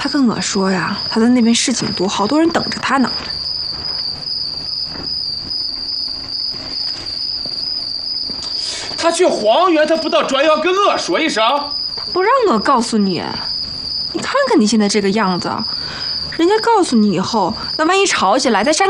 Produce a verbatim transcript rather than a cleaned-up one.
他跟我说呀，他在那边事情多，好多人等着他呢。 他去黄原，他不到专要跟我说一声？ 他不让我告诉你，你看看你现在这个样子，人家告诉你以后，那万一吵起来，在山